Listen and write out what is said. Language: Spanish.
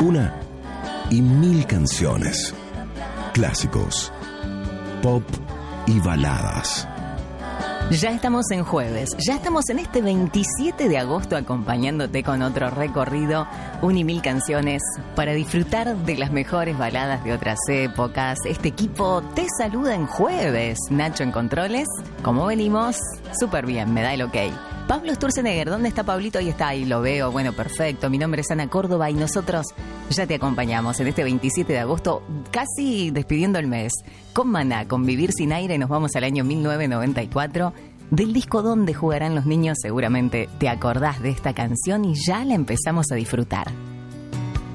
Una y mil canciones. Clásicos, pop y baladas. Ya estamos en jueves, ya estamos en este 27 de agosto acompañándote con otro recorrido, un y mil canciones para disfrutar de las mejores baladas de otras épocas. Este equipo te saluda en jueves. Nacho en controles, ¿cómo venimos? Súper bien, me da el ok. Pablo Sturzenegger, ¿dónde está Pablito? Ahí está, ahí lo veo, bueno, perfecto. Mi nombre es Ana Córdoba y nosotros ya te acompañamos en este 27 de agosto, casi despidiendo el mes. Con Maná, con Vivir sin aire, nos vamos al año 1994. Del disco Donde jugarán los niños, seguramente te acordás de esta canción y ya la empezamos a disfrutar.